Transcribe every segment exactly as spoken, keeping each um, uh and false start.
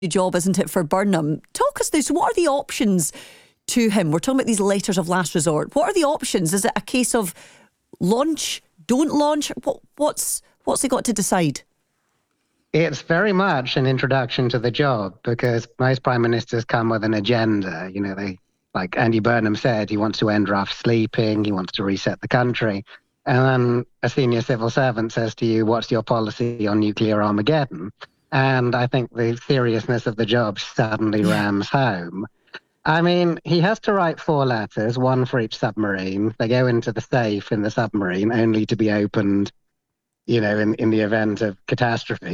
job, isn't it, for Burnham? Talk us through, so what are the options to him? We're talking about these letters of last resort. What are the options? Is it a case of launch, don't launch? What, what's, what's he got to decide? It's very much an introduction to the job, because most prime ministers come with an agenda. You know, they, like Andy Burnham said, he wants to end rough sleeping, he wants to reset the country. And then a senior civil servant says to you, what's your policy on nuclear Armageddon? And I think the seriousness of the job suddenly rams home. I mean, he has to write four letters, one for each submarine. They go into the safe in the submarine, only to be opened, you know, in, in the event of catastrophe.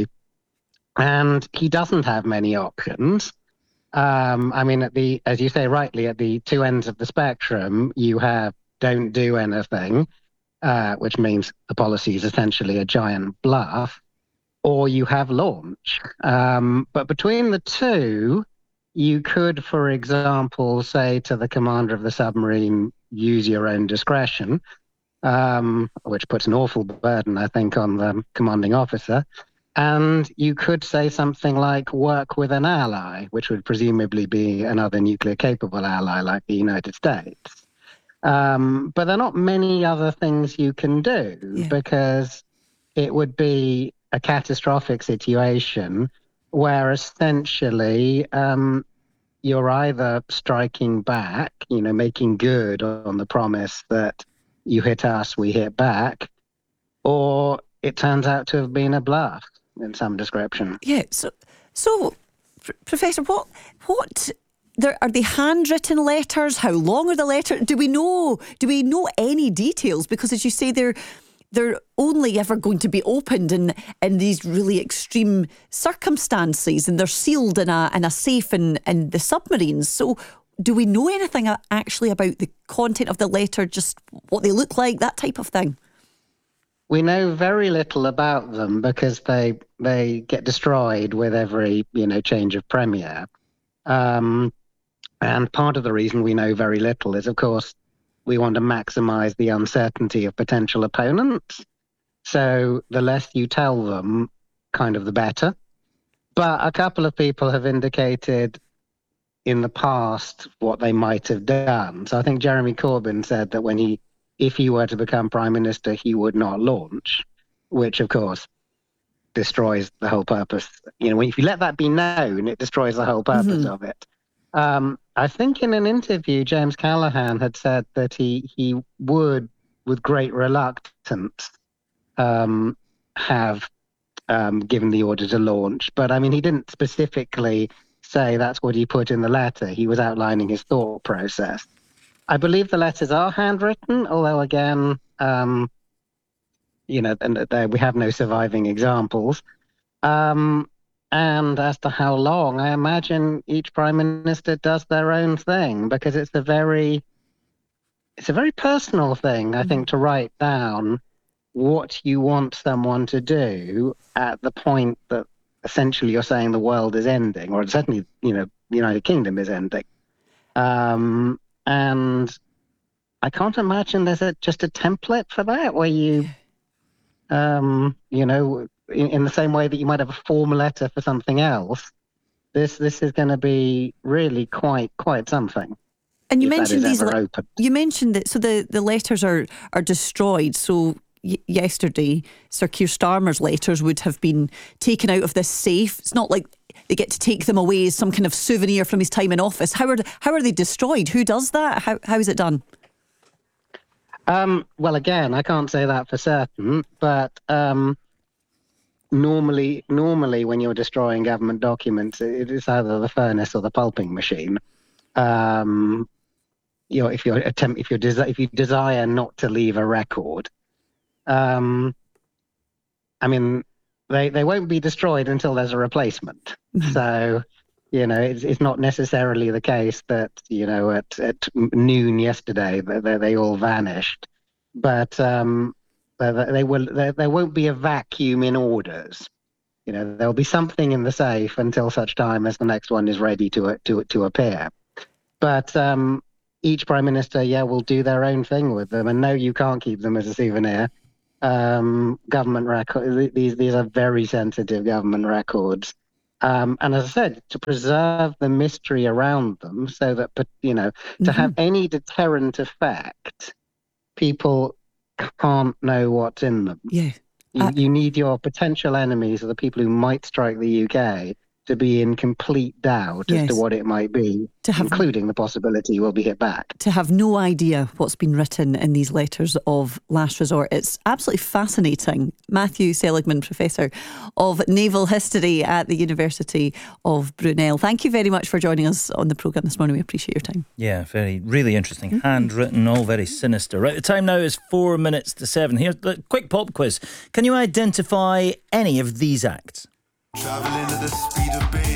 And he doesn't have many options. Um, I mean, at the, as you say rightly, at the two ends of the spectrum, you have don't do anything, uh, which means the policy is essentially a giant bluff, or you have launch. Um, but between the two, you could, for example, say to the commander of the submarine, use your own discretion, um, which puts an awful burden, I think, on the commanding officer. And you could say something like work with an ally, which would presumably be another nuclear-capable ally like the United States. Um, but there are not many other things you can do, yeah. because it would be a catastrophic situation where essentially um, you're either striking back, you know, making good on the promise that you hit us, we hit back, or it turns out to have been a bluff in some description. Yeah, so, so Professor, what, what, there, are they handwritten letters? How long are the letters? Do we know, do we know any details? Because as you say, they're, they're only ever going to be opened in, in these really extreme circumstances, and they're sealed in a, in a safe in, in the submarines. So do we know anything actually about the content of the letter, just what they look like, that type of thing? We know very little about them because they they get destroyed with every, you know, change of premier. Um, and part of the reason we know very little is, of course, we want to maximize the uncertainty of potential opponents. So the less you tell them, kind of the better. But a couple of people have indicated in the past what they might have done. So I think Jeremy Corbyn said that when he if he were to become prime minister, he would not launch, which, of course, destroys the whole purpose. You know, if you let that be known, it destroys the whole purpose mm-hmm. of it. Um, I think in an interview, James Callaghan had said that he, he would, with great reluctance, um, have um, given the order to launch. But, I mean, he didn't specifically say that's what he put in the letter. He was outlining his thought process. I believe the letters are handwritten, although, again, um, you know, and they, we have no surviving examples. Um, and as to how long, I imagine each prime minister does their own thing, because it's a very, it's a very personal thing, I think, to write down what you want someone to do at the point that essentially you're saying the world is ending, or certainly, you know, the United Kingdom is ending. Um, And I can't imagine there's a, just a template for that where you, um, you know, in, in the same way that you might have a form letter for something else. This this is going to be really quite quite something. And you mentioned these. Le- you mentioned that so the, the letters are are destroyed. So y- yesterday, Sir Keir Starmer's letters would have been taken out of this safe. It's not like they get to take them away as some kind of souvenir from his time in office. How are how are they destroyed? Who does that? How how is it done? Um, well, again, I can't say that for certain, but um, normally, normally when you're destroying government documents, it is either the furnace or the pulping machine. Um, you know, if you're attempt, if you desi- if you desire not to leave a record, um, I mean. They they won't be destroyed until there's a replacement. Mm-hmm. So, you know, it's it's not necessarily the case that, you know, at, at noon yesterday they, they, they all vanished. But um, they, they will there, there won't be a vacuum in orders. You know, there'll be something in the safe until such time as the next one is ready to to to appear. But um, each prime minister, yeah, will do their own thing with them, and no, you can't keep them as a souvenir. Um, government record. These these are very sensitive government records, Um, and as I said, to preserve the mystery around them so that, you know, to mm-hmm. have any deterrent effect, people can't know what's in them. Yeah. You, uh, you need your potential enemies, or the people who might strike the U K, to be in complete doubt yes. as to what it might be, to have, including the possibility we'll be hit back. To have no idea what's been written in these letters of last resort. It's absolutely fascinating. Matthew Seligman, Professor of Naval History at the University of Brunel. Thank you very much for joining us on the programme this morning. We appreciate your time. Yeah, very, really interesting. Mm-hmm. Handwritten, all very sinister. Right, the time now is four minutes to seven. Here's the quick pop quiz. Can you identify any of these acts? Traveling at the speed of